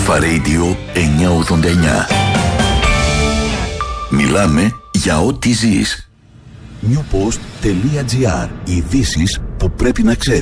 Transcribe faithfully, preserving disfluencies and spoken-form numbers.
Αλφα Radio εννιακόσια ογδόντα εννιά. Μιλάμε για ό,τι ζεις. newpost.gr. Ειδήσεις που πρέπει να ξέρεις.